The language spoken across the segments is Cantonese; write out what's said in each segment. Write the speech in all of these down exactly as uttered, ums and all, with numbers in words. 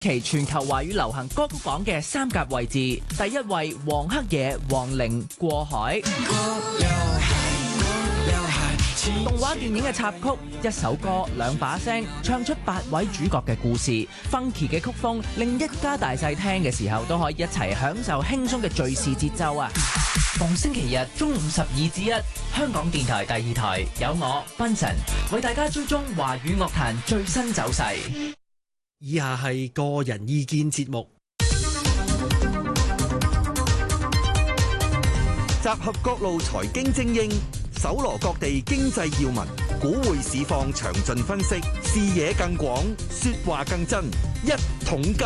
其全球華語流行歌曲榜嘅三甲位置，第一位黃黑野、黃齡過海。動畫電影嘅插曲，一首歌兩把聲，唱出八位主角嘅故事。funky 嘅曲風，令一家大細聽嘅時候都可以一齊享受輕鬆嘅敘事節奏啊！逢星期日中午十二至一，香港電台第二台有我賓神為大家追蹤華語樂壇最新走勢。 以下係個人意見節目， 集合各路財經精英，搜羅各地經濟要聞，股匯市況詳盡分析，視野更廣，說話更真。一桶金。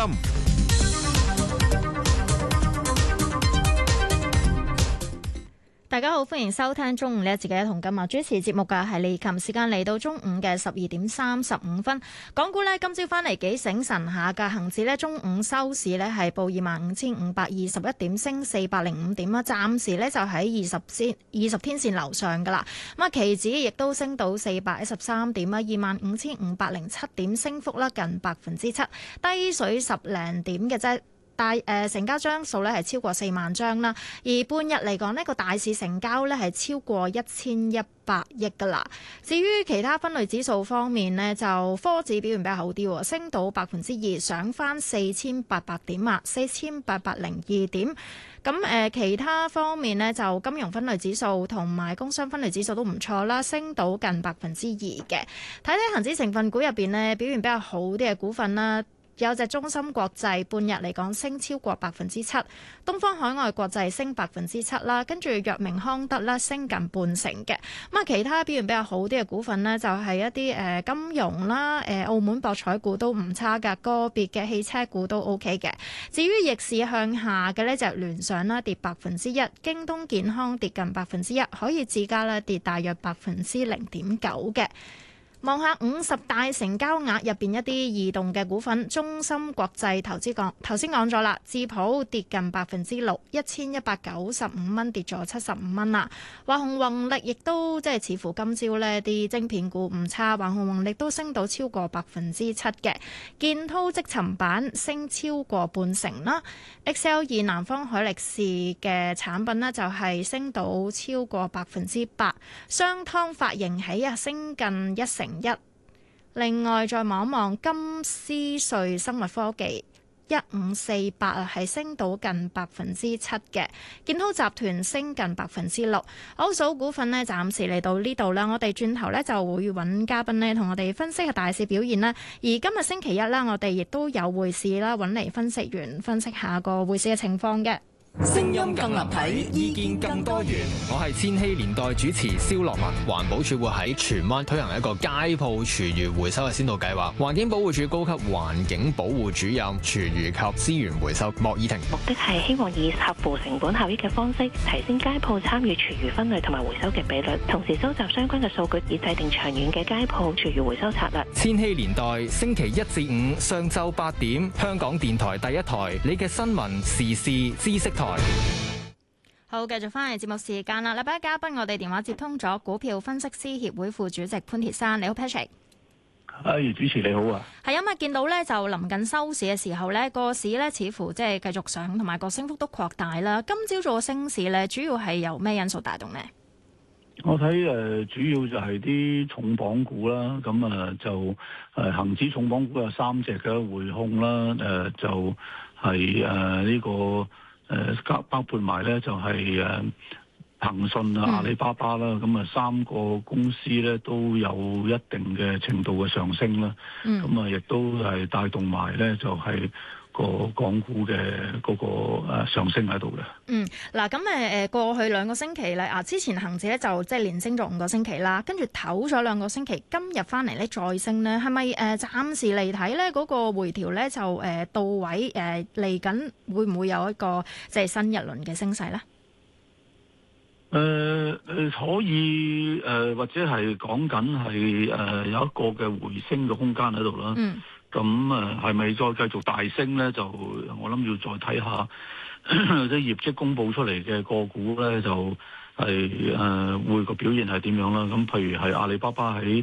大家好，歡迎收聽中午呢一節嘅一桶金啊！主持節目嘅係李琴，時間嚟到中午嘅十二點三十五分。港股呢今朝翻嚟幾醒神下嘅，恒指呢中午收市呢係報二萬五千五百二十一點，升四百零五點啦。暫時呢就喺二十線、二十天線樓上噶啦。咁啊，期指亦都升到四百一十三點啊，二萬五千五百零七點，升幅啦近百分之七，低水十零點嘅啫。大誒、呃、成交張數咧係超過四萬張啦，而半日嚟講呢個大市成交咧係超過一千一百億噶啦。至於其他分類指數方面呢，就科指表現比較好啲，升到百分之二，上翻四千八百點啊，四千八百零二點。咁誒、呃、其他方面呢，就金融分類指數同埋工商分類指數都唔錯啦，升到近百分之二嘅。睇睇恒指成分股入邊呢，表現比較好啲嘅股份啦。有隻中芯國際半日嚟講升超過百分之七，東方海外國際升百分之七啦，跟住藥明康德啦升近半成嘅。咁啊，其他表現比較好啲嘅股份呢，就係一啲誒金融啦、誒澳門博彩股都唔差㗎，個別嘅汽車股都 OK 嘅。至於逆市向下嘅呢，就聯想啦跌百分之一，京東健康跌近百分之一，海爾智家啦跌大約百分之零點九嘅。望下五十大成交額入邊一啲異動嘅股份，中芯國際投資講頭先講咗啦，智普跌近百分之六，一千一百九十五蚊跌咗七十五蚊啦。華虹宏力亦都即係似乎今朝呢啲晶片股唔差，華虹宏力都升到超過百分之七嘅。建滔積層板升超過半成啦。X L 二南方海力士嘅產品呢，就係升到超過百分之八，商湯發型起啊升近一成一。另外再望一望金斯瑞生物科技一五四八啊，係升到近百分之七嘅。建滔集團升近百分之六。好，數股份呢，暫時嚟到呢度啦。我哋轉頭呢，就會揾嘉賓呢，同我哋分析下大市表現啦。而今日星期一啦，我哋亦都有匯市啦，揾嚟分析員分析下個匯市嘅情況嘅。 聲音更立體，意見更多元。 我係千禧年代主持蕭樂文。環保署會喺荃灣推行一個街鋪廚餘回收嘅先導計劃。環境保護署高級環境保護主任廚餘及資源回收莫以婷。 目的係希望以合乎成本效益嘅方式，提升街鋪參與廚餘分類同埋回收嘅比率，同時收集相關嘅數據，以制定長遠嘅街鋪廚餘回收策略。 千禧年代星期一至五上晝八點，香港電台第一台，你嘅新聞時事知識台。 好，繼續翻嚟節目時間啦！禮拜一嘉賓，我哋電話接通咗股票分析師協會副主席潘鐵珊，你好 Patrick。 哎，主持你好啊！ 係因為見到咧就臨近收市嘅時候咧，個市咧似乎即係繼續上，同埋個升幅都擴大啦。今朝早嘅升市咧，主要係由咩因素帶動呢？ 我睇誒、呃，主要就係啲重磅股啦，咁啊就誒恆指重磅股有三隻嘅匯控啦，誒、呃、就係誒呢個。誒包括埋咧就係誒騰訊啊、阿里巴巴啦，咁啊三個公司咧都有一定嘅程度嘅上升啦。咁啊亦都係帶動埋咧就係個港股嘅嗰個誒上升喺度嘅。 嗯，嗱咁誒誒過去兩個星期咧，啊之前恆指咧就即係連升咗五個星期啦，跟住唞咗兩個星期，今日翻嚟咧再升咧，係咪誒暫時嚟睇咧嗰個回調咧就誒、呃、到位誒嚟緊會唔會有一個即係新一輪嘅升勢咧？ 誒誒、呃、可以誒、呃、或者係講緊係誒有一個嘅回升嘅空間喺度啦。嗯。咁誒係咪再繼續大升咧？就我諗要再睇下啲業績公布出嚟嘅個股咧，就係、是、誒、呃、會個表現係點樣啦。咁譬如係阿里巴巴喺誒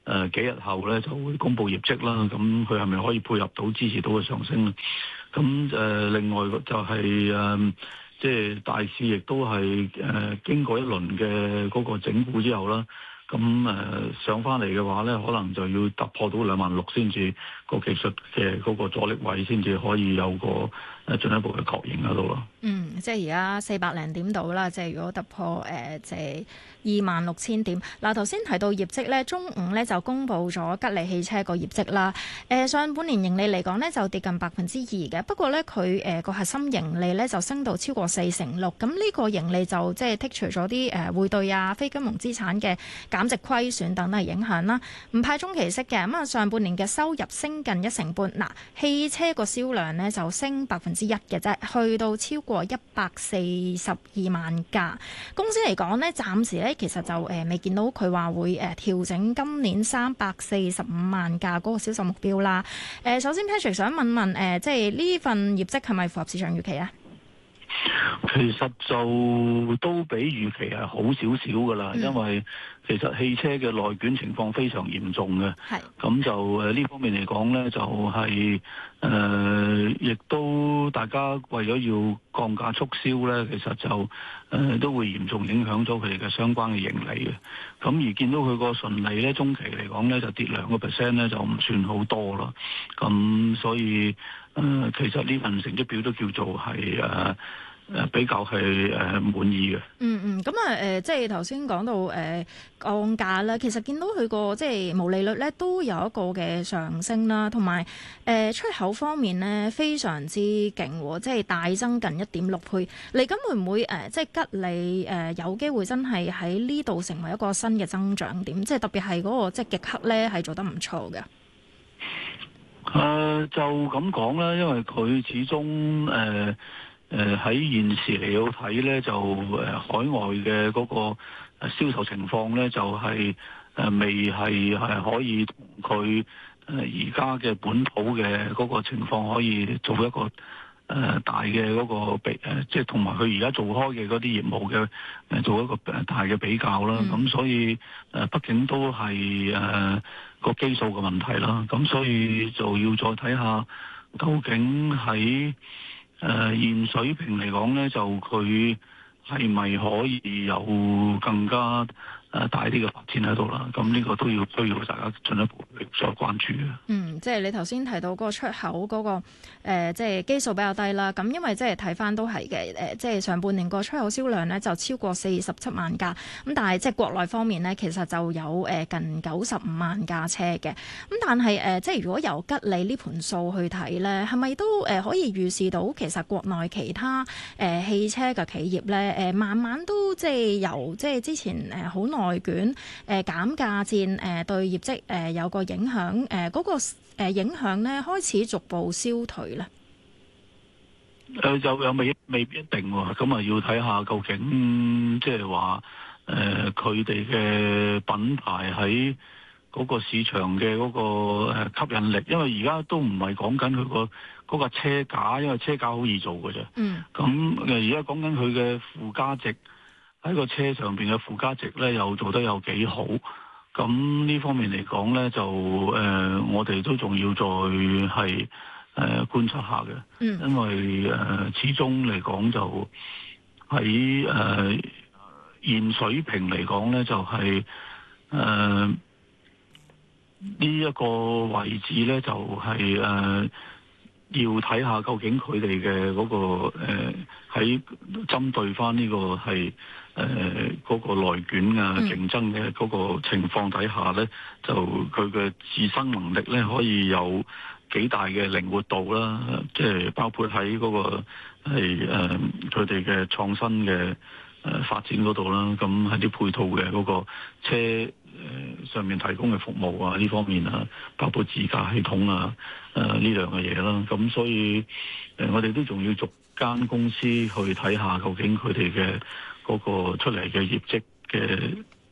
誒幾日後咧就會公布業績啦。咁佢係咪可以配合到支持到嘅上升咧？咁誒、呃、另外就係、是、誒。呃即係大市亦都係誒、呃、經過一輪嘅嗰個整固之後啦，咁誒、呃、上翻嚟嘅話咧，可能就要突破到兩萬六先至個技術嘅嗰個阻力位，先至可以有個誒進一步嘅確認喺度咯。 嗯，即係而家四百零點度啦，即係如果突破誒即係二萬六千點。嗱，頭先提到業績咧，中午咧就公布咗吉利汽車個業績啦。誒、呃、上半年盈利嚟講咧就跌近百分之二嘅，不過咧佢誒個核心盈利咧就升到超過四成六。咁呢個盈利就即係剔除咗啲誒匯兌啊、非金融資產嘅減值虧損等等影響啦。唔派中期息嘅，咁啊上半年嘅收入升近一成半。嗱，汽車個銷量咧就升百分之一嘅啫，去到超過一百四十二萬架。公司嚟講咧，暫時咧其實就誒未見到佢話會誒調整今年三百四十五萬架嗰個銷售目標啦。誒，首先 Patrick 想問問誒，即係呢份業績係咪符合市場預期啊？ 其實就都比預期係好少少噶啦，嗯、因為其實汽車嘅內卷情況非常嚴重嘅，咁是就誒呢方面嚟講呢，就係誒亦都大家為咗要降價促銷呢，其實就誒、呃、都會嚴重影響咗佢哋嘅相關嘅盈利嘅。咁而見到佢個純利呢，中期嚟講呢，就跌兩個 percent 呢，就唔算好多啦。咁所以誒、呃、其實呢份成績表都叫做係誒。呃誒比較係誒滿意嘅。嗯嗯，咁啊誒，即係頭先講到誒、呃、降價啦，其實見到佢個即係毛利率咧都有一個嘅上升啦，同埋誒出口方面咧非常之勁，即係大增近一點六倍。嚟緊會唔會誒、呃、即係吉利誒、呃、有機會真係喺呢度成為一個新嘅增長點？即係特別係嗰個即係極氪咧係做得唔錯嘅。 誒、呃、就咁講啦，因為佢始終誒。呃誒喺、呃、現時嚟到睇咧，就誒、呃、海外嘅嗰個銷售情況咧，就係、是、誒、呃、未係係可以同佢誒而家嘅本土嘅嗰個情況可以做一個誒、呃、大嘅嗰個比誒、呃，即係同埋佢而家做開嘅嗰啲業務嘅誒、呃、做一個大嘅比較啦。咁、嗯、所以誒、呃，畢竟都係誒、呃、個基數嘅問題啦。咁所以就要再睇下究竟喺誒、呃、現水平嚟講咧，就佢係咪可以有更加誒大啲嘅發展喺度啦？咁呢個都要需要大家進一步再關注嘅。嗯， 即係你頭先提到嗰個出口嗰、嗰個、呃、即係基數比較低啦。咁因為即係睇翻都係嘅誒，即係上半年個出口銷量咧就超過四十七萬架。咁但係即係國內方面咧，其實就有誒近九十五萬架車嘅。咁但係誒、呃，即係如果由吉利呢盤數去睇咧，係咪都誒可以預示到其實國內其他誒、呃、汽車嘅企業咧誒、呃、慢慢都即係由即係之前誒好耐內卷誒減價戰誒對業績誒有個影響誒嗰個誒影響咧開始逐步消退咧。 誒就又未未必一定喎，咁啊要睇下究竟即係話誒佢哋嘅品牌喺嗰個市場嘅嗰個誒吸引力，因為而家都唔係講緊佢個嗰個車架，因為車架好易做嘅啫。嗯。咁誒而家講緊佢嘅附加值。喺個車上邊嘅附加值咧，又做得有幾好，咁呢方面嚟講咧，就誒、呃、我哋都仲要再係誒、呃、觀察下嘅，嗯、因為誒、呃、始終嚟講就喺誒、呃、現水平嚟講咧，就係誒呢一個位置咧，就係、是、誒。呃要睇下究竟佢哋嘅嗰個誒喺針對翻呢個係誒嗰個內卷啊競爭嘅嗰個情況底下咧，就佢嘅自身能力咧可以有幾大嘅靈活度啦，即係包括喺嗰個係誒佢哋嘅創新嘅誒發展嗰度啦，咁喺啲配套嘅嗰個車誒上面提供嘅服務啊呢方面啊，包括自駕系統啊誒呢樣嘅嘢啦，咁所以誒我哋都仲要逐間公司去睇下究竟佢哋嘅嗰個出嚟嘅業績嘅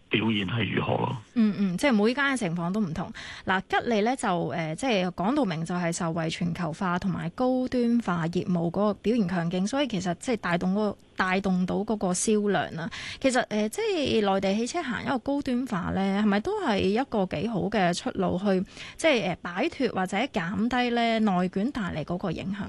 表現係如何咯？ 嗯嗯，即係每間嘅情況都唔同。嗱，吉利咧就誒、呃，即係講到明就係受惠全球化同埋高端化業務嗰個表現強勁，所以其實即係帶動嗰、那個帶動到嗰個銷量啦。其實誒、呃，即係內地汽車行一個高端化咧，係咪都係一個幾好嘅出路去即係誒擺脫或者減低咧內卷帶嚟嗰個影響？